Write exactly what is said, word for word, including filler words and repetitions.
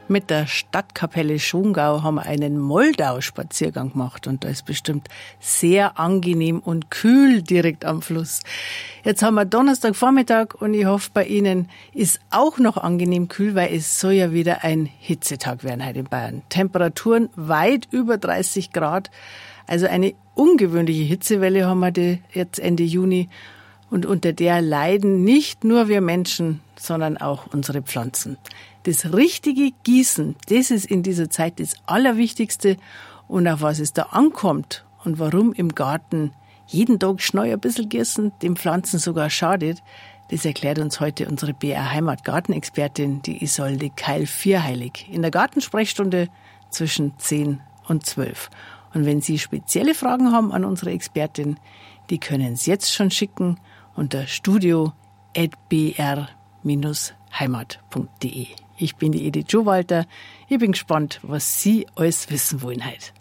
Mit der Stadtkapelle Schongau haben wir einen Moldau-Spaziergang gemacht und da ist bestimmt sehr angenehm und kühl direkt am Fluss. Jetzt haben wir Donnerstagvormittag und ich hoffe, bei Ihnen ist auch noch angenehm kühl, weil es soll ja wieder ein Hitzetag werden heute in Bayern. Temperaturen weit über dreißig Grad, also eine ungewöhnliche Hitzewelle haben wir die jetzt Ende Juni und unter der leiden nicht nur wir Menschen, sondern auch unsere Pflanzen. Das richtige Gießen, das ist in dieser Zeit das Allerwichtigste und auf was es da ankommt und warum im Garten jeden Tag schnell ein bisschen gießen den Pflanzen sogar schadet, das erklärt uns heute unsere B R Heimat Gartenexpertin, die Isolde Keil-Vierheilig, in der Gartensprechstunde zwischen zehn und zwölf. Und wenn Sie spezielle Fragen haben an unsere Expertin, die können Sie jetzt schon schicken unter studio at b r Bindestrich heimat punkt de. Ich bin die Edith Schowalter. Ich bin gespannt, was Sie alles wissen wollen heute.